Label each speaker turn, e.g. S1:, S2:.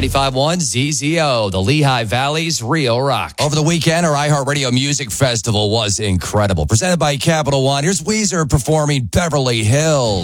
S1: 95.1 ZZO, the Lehigh Valley's real rock. Over the weekend, our iHeartRadio Music Festival was incredible. Presented by Capital One, here's Weezer performing Beverly Hills.